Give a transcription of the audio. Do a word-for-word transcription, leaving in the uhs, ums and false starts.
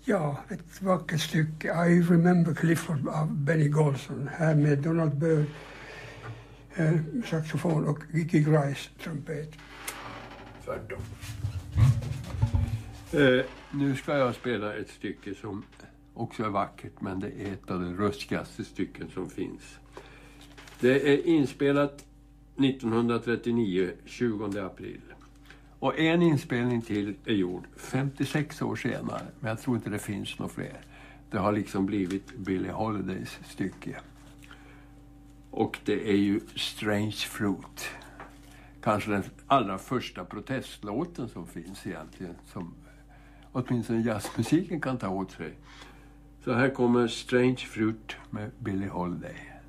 Ja, ett vackert stycke. I Remember Clifford av Benny Golson. Här med Donald Byrd, eh, saxofon och Ricky Grice, trumpet. Tvärtom. Eh, nu ska jag spela ett stycke som också är vackert, men det är ett av de röstigaste stycken som finns. Det är inspelat nittonhundratrettionio, tjugonde april. Och en inspelning till är gjord femtiosex år senare, men jag tror inte det finns några fler. Det har liksom blivit Billie Holidays stycke. Och det är ju Strange Fruit. Kanske den allra första protestlåten som finns egentligen, som åtminstone jazzmusiken kan ta åt sig. Så här kommer Strange Fruit med Billie Holiday.